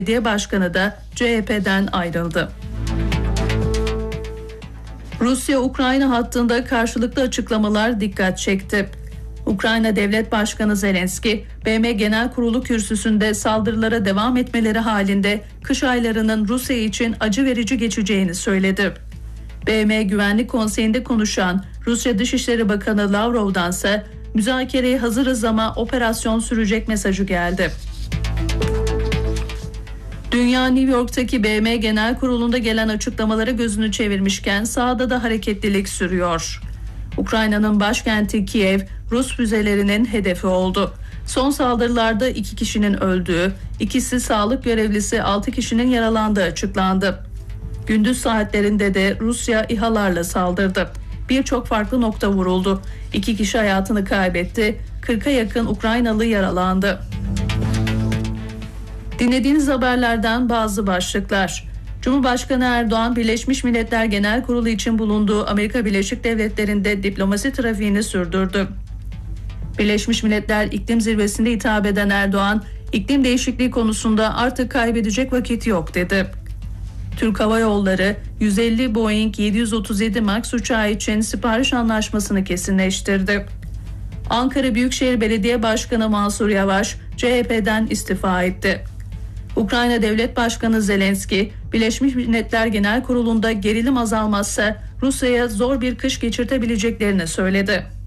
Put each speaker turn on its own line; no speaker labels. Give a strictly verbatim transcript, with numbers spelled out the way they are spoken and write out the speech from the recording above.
Belediye Başkanı da C H P'den ayrıldı. Rusya-Ukrayna hattında karşılıklı açıklamalar dikkat çekti. Ukrayna Devlet Başkanı Zelenski, B M Genel Kurulu kürsüsünde saldırılara devam etmeleri halinde kış aylarının Rusya için acı verici geçeceğini söyledi. B M Güvenlik Konseyi'nde konuşan Rusya Dışişleri Bakanı Lavrov'dansa müzakereye hazırız ama operasyon sürecek mesajı geldi. Dünya New York'taki B M Genel Kurulu'nda gelen açıklamalara gözünü çevirmişken sahada da hareketlilik sürüyor. Ukrayna'nın başkenti Kiev, Rus füzelerinin hedefi oldu. Son saldırılarda iki kişinin öldüğü, ikisi sağlık görevlisi, altı kişinin yaralandığı açıklandı. Gündüz saatlerinde de Rusya İHA'larla saldırdı. Birçok farklı nokta vuruldu. İki kişi hayatını kaybetti, kırka yakın Ukraynalı yaralandı. Dinlediğiniz haberlerden bazı başlıklar. Cumhurbaşkanı Erdoğan, Birleşmiş Milletler Genel Kurulu için bulunduğu Amerika Birleşik Devletleri'nde diplomasi trafiğini sürdürdü. Birleşmiş Milletler İklim Zirvesi'nde hitap eden Erdoğan, iklim değişikliği konusunda artık kaybedecek vakit yok dedi. Türk Hava Yolları yüz elli Boeing yedi yüz otuz yedi Max uçağı için sipariş anlaşmasını kesinleştirdi. Ankara Büyükşehir Belediye Başkanı Mansur Yavaş C H P'den istifa etti. Ukrayna Devlet Başkanı Zelenski, Birleşmiş Milletler Genel Kurulu'nda gerilim azalmazsa Rusya'ya zor bir kış geçirtebileceklerini söyledi.